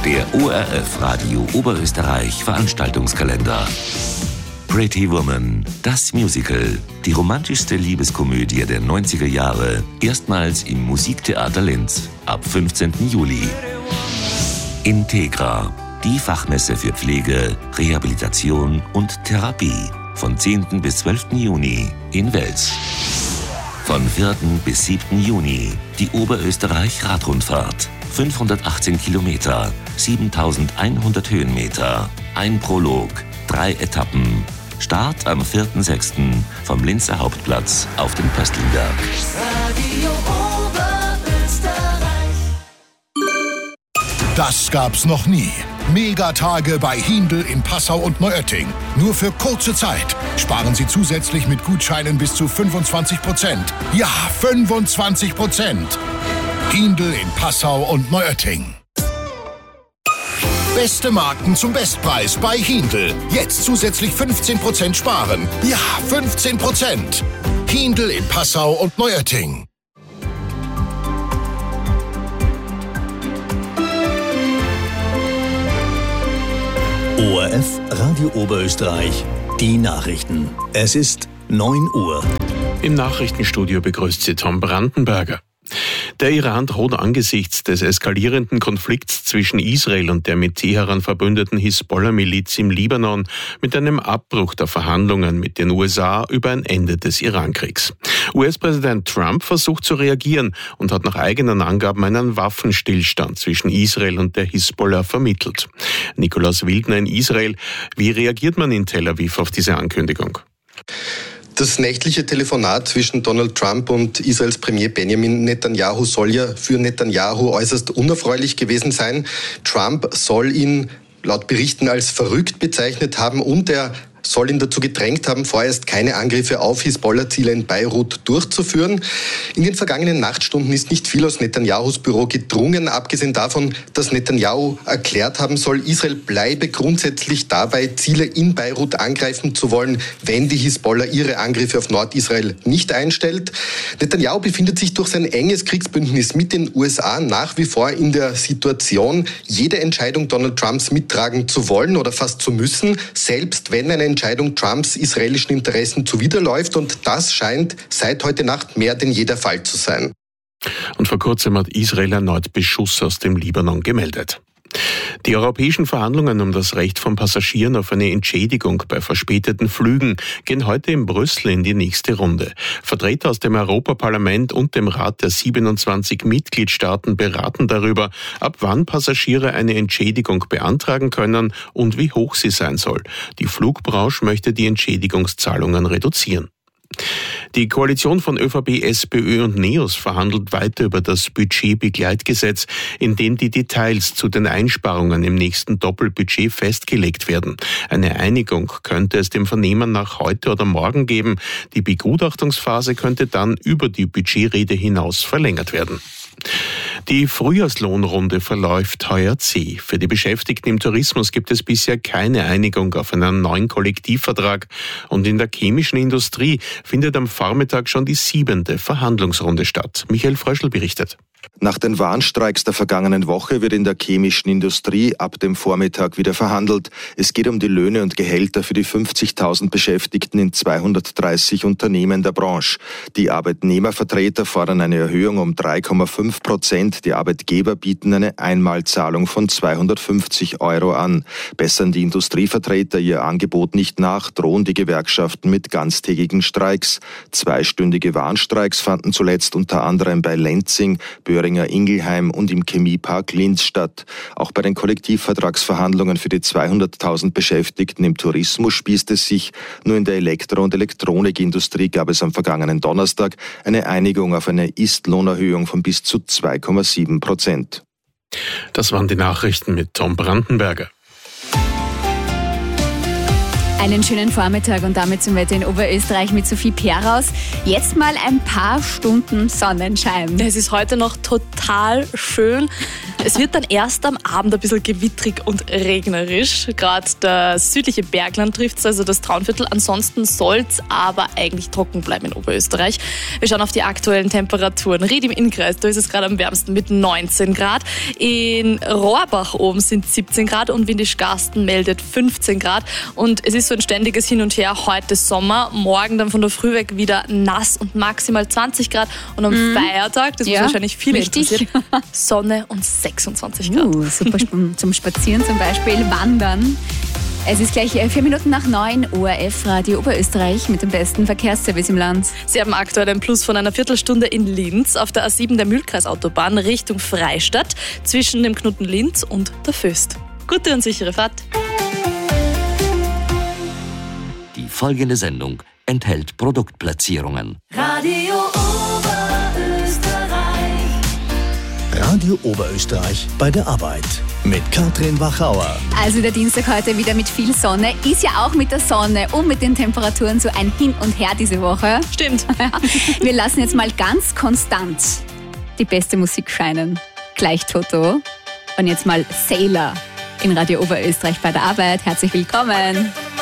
Der ORF Radio Oberösterreich Veranstaltungskalender. Pretty Woman, das Musical, die romantischste Liebeskomödie der 90er Jahre, erstmals im Musiktheater Linz, ab 15. Juli. Integra, die Fachmesse für Pflege, Rehabilitation und Therapie, von 10. bis 12. Juni in Wels. Von 4. bis 7. Juni die Oberösterreich-Radrundfahrt. 518 Kilometer, 7100 Höhenmeter, ein Prolog, 3 Etappen. Start am 4.6. vom Linzer Hauptplatz auf dem Pöstlingberg. Radio Oberösterreich. Das gab's noch nie. Megatage bei Hindl in Passau und Neuötting. Nur für kurze Zeit. Sparen Sie zusätzlich mit Gutscheinen bis zu 25%. Ja, 25%. Hindl in Passau und Neuötting. Beste Marken zum Bestpreis bei Hindl. Jetzt zusätzlich 15% sparen. Ja, 15%. Hindl in Passau und Neuötting. ORF Radio Oberösterreich, die Nachrichten. Es ist 9 Uhr. Im Nachrichtenstudio begrüßt Sie Tom Brandenberger. Der Iran droht angesichts des eskalierenden Konflikts zwischen Israel und der mit Teheran verbündeten Hisbollah-Miliz im Libanon mit einem Abbruch der Verhandlungen mit den USA über ein Ende des Irankriegs. US-Präsident Trump versucht zu reagieren und hat nach eigenen Angaben einen Waffenstillstand zwischen Israel und der Hisbollah vermittelt. Nikolaus Wildner in Israel. Wie reagiert man in Tel Aviv auf diese Ankündigung? Das nächtliche Telefonat zwischen Donald Trump und Israels Premier Benjamin Netanyahu soll ja für Netanyahu äußerst unerfreulich gewesen sein. Trump soll ihn laut Berichten als verrückt bezeichnet haben und er soll ihn dazu gedrängt haben, vorerst keine Angriffe auf Hisbollah-Ziele in Beirut durchzuführen. In den vergangenen Nachtstunden ist nicht viel aus Netanyahus Büro gedrungen, abgesehen davon, dass Netanyahu erklärt haben soll, Israel bleibe grundsätzlich dabei, Ziele in Beirut angreifen zu wollen, wenn die Hisbollah ihre Angriffe auf Nordisrael nicht einstellt. Netanyahu befindet sich durch sein enges Kriegsbündnis mit den USA nach wie vor in der Situation, jede Entscheidung Donald Trumps mittragen zu wollen oder fast zu müssen, selbst wenn eine Entscheidung Trumps israelischen Interessen zuwiderläuft, und das scheint seit heute Nacht mehr denn je der Fall zu sein. Und vor kurzem hat Israel erneut Beschuss aus dem Libanon gemeldet. Die europäischen Verhandlungen um das Recht von Passagieren auf eine Entschädigung bei verspäteten Flügen gehen heute in Brüssel in die nächste Runde. Vertreter aus dem Europaparlament und dem Rat der 27 Mitgliedstaaten beraten darüber, ab wann Passagiere eine Entschädigung beantragen können und wie hoch sie sein soll. Die Flugbranche möchte die Entschädigungszahlungen reduzieren. Die Koalition von ÖVP, SPÖ und NEOS verhandelt weiter über das Budgetbegleitgesetz, in dem die Details zu den Einsparungen im nächsten Doppelbudget festgelegt werden. Eine Einigung könnte es dem Vernehmen nach heute oder morgen geben. Die Begutachtungsphase könnte dann über die Budgetrede hinaus verlängert werden. Die Frühjahrslohnrunde verläuft heuer zäh. Für die Beschäftigten im Tourismus gibt es bisher keine Einigung auf einen neuen Kollektivvertrag. Und in der chemischen Industrie findet am Vormittag schon die 7. Verhandlungsrunde statt. Michael Fröschl berichtet. Nach den Warnstreiks der vergangenen Woche wird in der chemischen Industrie ab dem Vormittag wieder verhandelt. Es geht um die Löhne und Gehälter für die 50.000 Beschäftigten in 230 Unternehmen der Branche. Die Arbeitnehmervertreter fordern eine Erhöhung um 3,5%. Die Arbeitgeber bieten eine Einmalzahlung von 250 € an. Bessern die Industrievertreter ihr Angebot nicht nach, drohen die Gewerkschaften mit ganztägigen Streiks. 2-stündige Warnstreiks fanden zuletzt unter anderem bei Lenzing, Böhringer Ingelheim und im Chemiepark Linz statt. Auch bei den Kollektivvertragsverhandlungen für die 200.000 Beschäftigten im Tourismus spießt es sich. Nur in der Elektro- und Elektronikindustrie gab es am vergangenen Donnerstag eine Einigung auf eine Ist-Lohnerhöhung von bis zu 2,7%. Das waren die Nachrichten mit Tom Brandenberger. Einen schönen Vormittag und damit zum Wetter in Oberösterreich mit Sophie Peraus. Jetzt mal ein paar Stunden Sonnenschein. Es ist heute noch total schön. Es wird dann erst am Abend ein bisschen gewittrig und regnerisch. Gerade das südliche Bergland trifft es, also das Traunviertel. Ansonsten soll es aber eigentlich trocken bleiben in Oberösterreich. Wir schauen auf die aktuellen Temperaturen. Ried im Innkreis, da ist es gerade am wärmsten mit 19 Grad. In Rohrbach oben sind 17 Grad und Windischgarsten meldet 15 Grad. Und es ist so ein ständiges Hin und Her. Heute Sommer, morgen dann von der Früh weg wieder nass und maximal 20 Grad. Und am Feiertag, das ist wahrscheinlich viele interessiert, Sonne und 26 Grad. Super zum Spazieren zum Beispiel, Wandern. Es ist gleich 4 Minuten nach 9, ORF Radio Oberösterreich mit dem besten Verkehrsservice im Land. Sie haben aktuell einen Plus von einer Viertelstunde in Linz auf der A7 der Mühlkreisautobahn Richtung Freistadt zwischen dem Knoten Linz und der Föst. Gute und sichere Fahrt. Die folgende Sendung enthält Produktplatzierungen. Radio Oberösterreich. Radio Oberösterreich bei der Arbeit mit Katrin Wachauer. Also der Dienstag heute wieder mit viel Sonne. Ist ja auch mit der Sonne und mit den Temperaturen so ein Hin und Her diese Woche. Stimmt. Wir lassen jetzt mal ganz konstant die beste Musik scheinen. Gleich Toto. Und jetzt mal Sailor in Radio Oberösterreich bei der Arbeit. Herzlich willkommen.